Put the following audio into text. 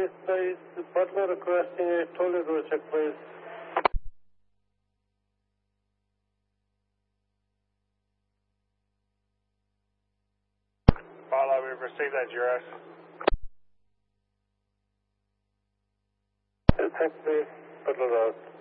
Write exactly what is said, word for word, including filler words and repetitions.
base, please. Butler requesting a Toledo check, please. Follow, we've received that, G R S. Thanks, please. Butler out.